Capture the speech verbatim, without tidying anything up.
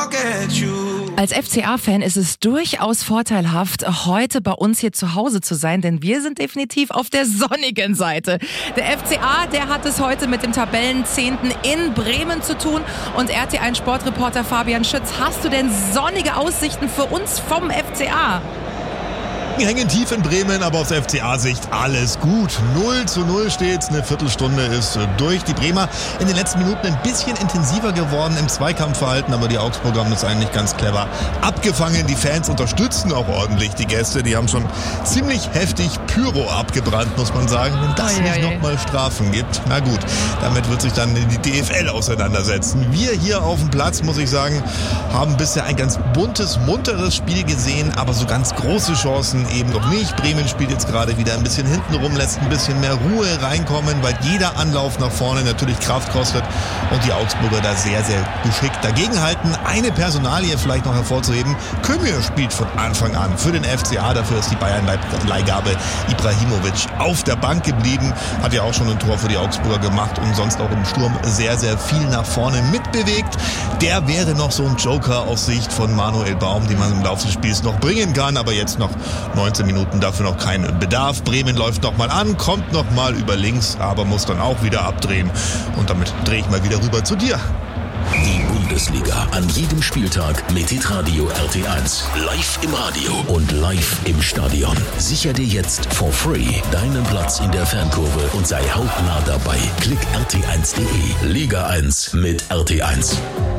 forget you. Als F C A-Fan ist es durchaus vorteilhaft, heute bei uns hier zu Hause zu sein, denn wir sind definitiv auf der sonnigen Seite. Der F C A, der hat es heute mit dem Tabellenzehnten in Bremen zu tun. Und R T eins Sportreporter Fabian Schütz, hast du denn sonnige Aussichten für uns vom F C A? Wir hängen tief in Bremen, aber aus F C A-Sicht alles gut. null zu null steht's, eine Viertelstunde ist durch. Die Bremer in den letzten Minuten ein bisschen intensiver geworden im Zweikampfverhalten, aber die Augsburger haben das eigentlich ganz clever abgefangen. Die Fans unterstützen auch ordentlich die Gäste. Die haben schon ziemlich heftig Pyro abgebrannt, muss man sagen. Wenn das nicht nochmal Strafen gibt, na gut, damit wird sich dann die D F L auseinandersetzen. Wir hier auf dem Platz, muss ich sagen, haben bisher ein ganz buntes, munteres Spiel gesehen, aber so ganz große Chancen eben noch nicht. Bremen spielt jetzt gerade wieder ein bisschen hinten rum, lässt ein bisschen mehr Ruhe reinkommen, weil jeder Anlauf nach vorne natürlich Kraft kostet und die Augsburger da sehr, sehr geschickt dagegenhalten. Eine Personalie vielleicht noch hervorzuheben. Kömür spielt von Anfang an für den F C A. Dafür ist die Bayern-Leihgabe Ibrahimovic auf der Bank geblieben. Hat ja auch schon ein Tor für die Augsburger gemacht und sonst auch im Sturm sehr, sehr viel nach vorne mitbewegt. Der wäre noch so ein Joker aus Sicht von Manuel Baum, den man im Laufe des Spiels noch bringen kann, aber jetzt noch neunzehn Minuten, dafür noch kein Bedarf. Bremen läuft nochmal an, kommt nochmal über links, aber muss dann auch wieder abdrehen. Und damit drehe ich mal wieder rüber zu dir. Die Bundesliga an jedem Spieltag mit Hitradio R T eins. Live im Radio und live im Stadion. Sicher dir jetzt for free deinen Platz in der Fankurve und sei hautnah dabei. Klick R T eins punkt de. Liga eins mit R T eins.